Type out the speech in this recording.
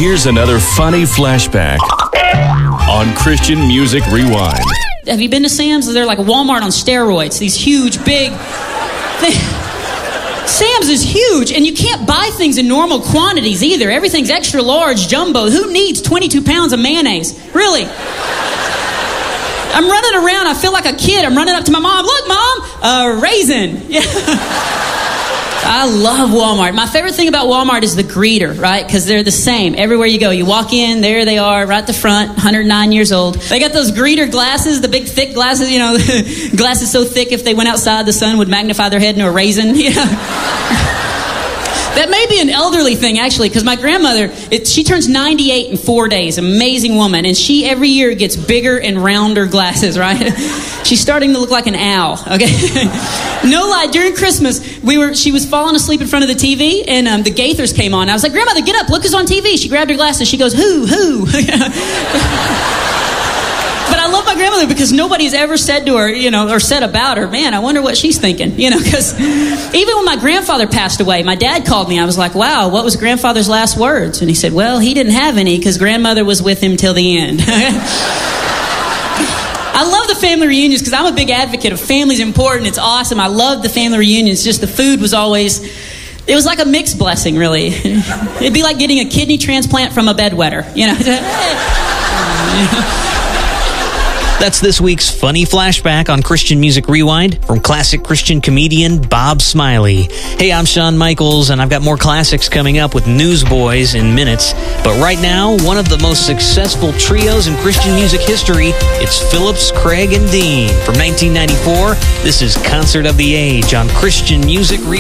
Here's another funny flashback on Christian Music Rewind. Have you been to Sam's? They're like a Walmart on steroids. These huge, big... Sam's is huge, and you can't buy things in normal quantities either. Everything's extra large, jumbo. Who needs 22 pounds of mayonnaise? Really? I'm running around. I feel like a kid. I'm running up to my mom. Look, Mom, a raisin. Yeah. I love Walmart. My favorite thing about Walmart is the greeter, right? Because they're the same everywhere you go. You walk in, there they are, right at the front, 109 years old. They got those greeter glasses, the big thick glasses, you know, glasses so thick if they went outside, the sun would magnify their head into a raisin. Yeah. That may be an elderly thing, actually, because my grandmother, she turns 98 in 4 days. Amazing woman. And she, every year, gets bigger and rounder glasses, right? She's starting to look like an owl, okay? No lie, during Christmas, she was falling asleep in front of the TV, and the Gaithers came on. I was like, Grandmother, get up, look who's on TV. She grabbed her glasses. She goes, who? But I love my grandmother because nobody's ever said to her, you know, or said about her, man, I wonder what she's thinking, you know, because even when my grandfather passed away, my dad called me. I was like, wow, what was grandfather's last words? And he said, well, he didn't have any because grandmother was with him till the end. I love the family reunions because I'm a big advocate of family's important. It's awesome. I love the family reunions. Just the food was always... It was like a mixed blessing, really. It'd be like getting a kidney transplant from a bedwetter, you know. That's this week's funny flashback on Christian Music Rewind from classic Christian comedian Bob Smiley. Hey, I'm Shawn Michaels, and I've got more classics coming up with Newsboys in minutes. But right now, one of the most successful trios in Christian music history, it's Phillips, Craig, and Dean. From 1994, this is Concert of the Age on Christian Music Rewind.